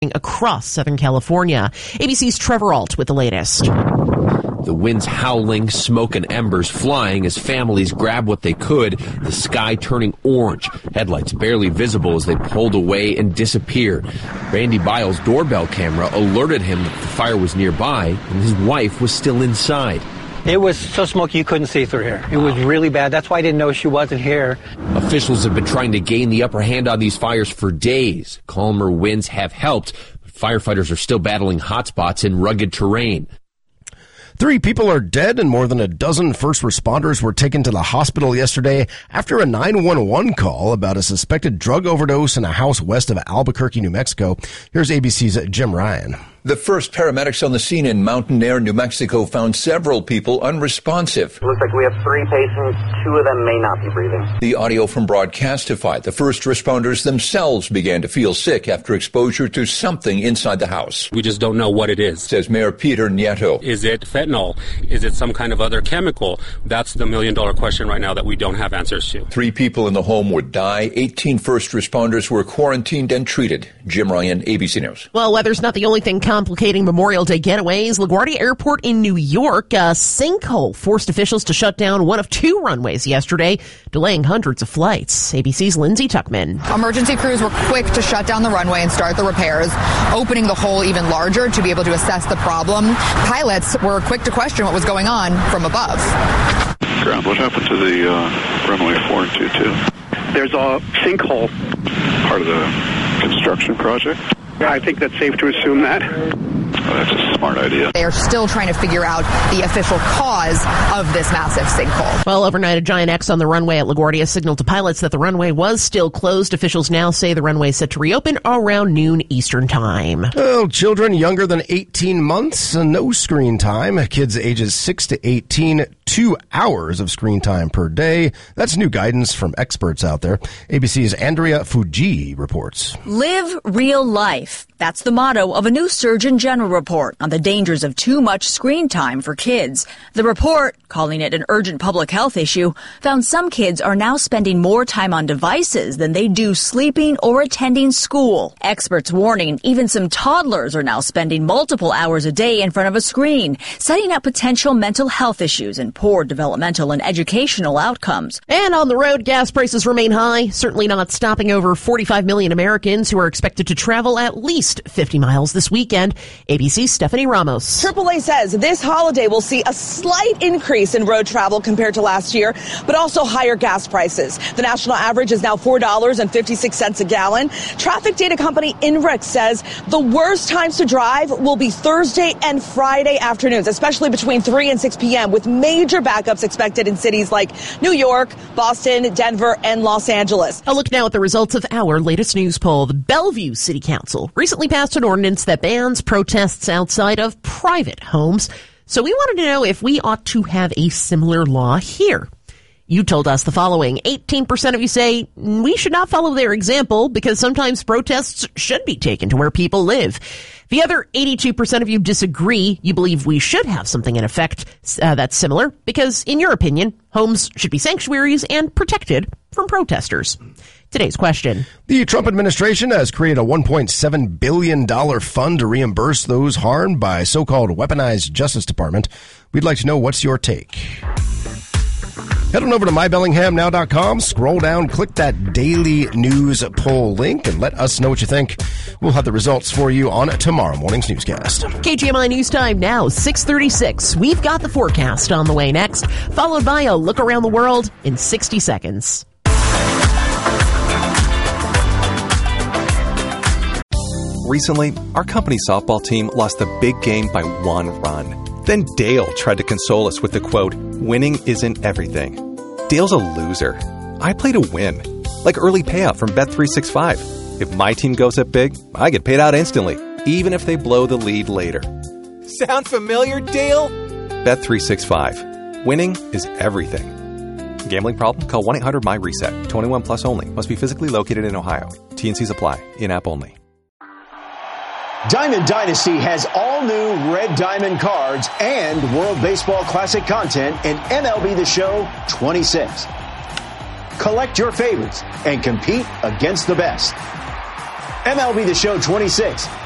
across Southern California. ABC's Trevor Alt with the latest. The wind's howling, smoke and embers flying as families grab what they could, the sky turning orange, headlights barely visible as they pulled away and disappeared. Randy Biles' doorbell camera alerted him that the fire was nearby and his wife was still inside. It was so smoky you couldn't see through here. It was really bad. That's why I didn't know she wasn't here. Officials have been trying to gain the upper hand on these fires for days. Calmer winds have helped, but firefighters are still battling hotspots in rugged terrain. 3 people are dead and more than a dozen first responders were taken to the hospital yesterday after a 911 call about a suspected drug overdose in a house west of Albuquerque, New Mexico. Here's ABC's Jim Ryan. The first paramedics on the scene in Mountain Air, New Mexico, found several people unresponsive. It looks like we have 3 patients. 2 of them may not be breathing. The audio from Broadcastify. The first responders themselves began to feel sick after exposure to something inside the house. We just don't know what it is, says Mayor Peter Nieto. Is it fentanyl? Is it some kind of other chemical? That's the million-dollar question right now that we don't have answers to. 3 people in the home would die. 18 first responders were quarantined and treated. Jim Ryan, ABC News. Well, weather's not the only thing complicating Memorial Day getaways. LaGuardia Airport in New York, a sinkhole forced officials to shut down one of 2 runways yesterday, delaying hundreds of flights. ABC's Lindsay Tuckman. Emergency crews were quick to shut down the runway and start the repairs, opening the hole even larger to be able to assess the problem. Pilots were quick to question what was going on from above. Ground, what happened to the runway 4 and 22? There's a sinkhole. Part of the construction project? I think that's safe to assume that. Oh, that's a smart idea. They are still trying to figure out the official cause of this massive sinkhole. Well, overnight, a giant X on the runway at LaGuardia signaled to pilots that the runway was still closed. Officials now say the runway is set to reopen around noon Eastern time. Well, children younger than 18 months, no screen time. Kids ages 6 to 18, 2 hours of screen time per day. That's new guidance from experts out there. ABC's Andrea Fuji reports. Live real life. That's the motto of a new Surgeon General report on the dangers of too much screen time for kids. The report, calling it an urgent public health issue, found some kids are now spending more time on devices than they do sleeping or attending school. Experts warning even some toddlers are now spending multiple hours a day in front of a screen, setting up potential mental health issues and poor developmental and educational outcomes. And on the road, gas prices remain high, certainly not stopping over 45 million Americans who are expected to travel at least 50 miles this weekend. ABC's Stephanie Ramos. AAA says this holiday will see a slight increase in road travel compared to last year, but also higher gas prices. The national average is now $4.56 a gallon. Traffic data company INRIX says the worst times to drive will be Thursday and Friday afternoons, especially between 3 and 6 p.m., with major backups expected in cities like New York, Boston, Denver, and Los Angeles. A look now at the results of our latest news poll. The Bellevue City Council recently passed an ordinance that bans protests outside of private homes. So we wanted to know if we ought to have a similar law here. You told us the following. 18% of you say we should not follow their example because sometimes protests should be taken to where people live. The other 82% of you disagree. You believe we should have something in effect that's similar because, in your opinion, homes should be sanctuaries and protected from protesters. Today's question. The Trump administration has created a $1.7 billion fund to reimburse those harmed by so-called weaponized Justice Department. We'd like to know what's your take. Head on over to mybellinghamnow.com, scroll down, click that daily news poll link, and let us know what you think. We'll have the results for you on tomorrow morning's newscast. KGMI News Time now, 6:36. We've got the forecast on the way next, followed by a look around the world in 60 seconds. Recently, our company softball team lost the big game by 1 run. Then Dale tried to console us with the quote, "Winning isn't everything." Dale's a loser. I play to win, like early payout from Bet365. If my team goes up big, I get paid out instantly, even if they blow the lead later. Sound familiar, Dale? Bet365. Winning is everything. Gambling problem? Call 1-800-MY-RESET. 21 plus only. Must be physically located in Ohio. T&Cs apply. In-app only. Diamond Dynasty has all new Red Diamond cards and World Baseball Classic content in MLB The Show 26. Collect your favorites and compete against the best. MLB The Show 26